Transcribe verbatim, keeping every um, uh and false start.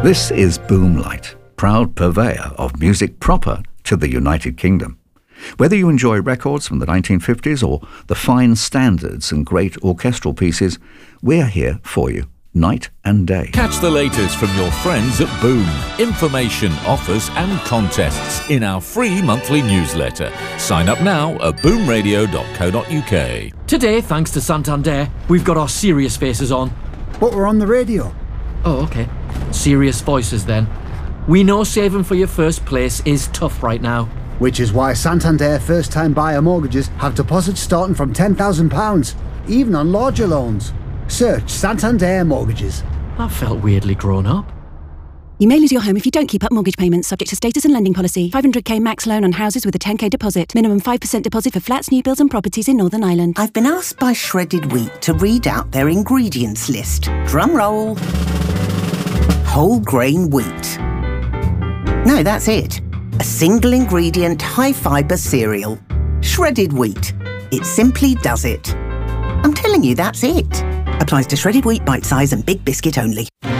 This is Boomlight, proud purveyor of music proper to the United Kingdom. Whether you enjoy records from the nineteen fifties or the fine standards and great orchestral pieces, we're here for you, night and day. Catch the latest from your friends at Boom. Information, offers and contests in our free monthly newsletter. Sign up now at boom radio dot co dot U K. Today, thanks to Santander, we've got our serious faces on. But we're on the radio. Oh, okay. Serious voices then. We know saving for your first place is tough right now. Which is why Santander first-time buyer mortgages have deposits starting from ten thousand pounds, even on larger loans. Search Santander Mortgages. That felt weirdly grown up. You may lose your home if you don't keep up mortgage payments, subject to status and lending policy. five hundred k max loan on houses with a ten k deposit. Minimum five percent deposit for flats, new builds and properties in Northern Ireland. I've been asked by Shredded Wheat to read out their ingredients list. Drum roll. Whole grain wheat. No, that's it. A single ingredient, high fibre cereal. Shredded wheat. It simply does it. I'm telling you, that's it. Applies to shredded wheat, bite size and big biscuit only.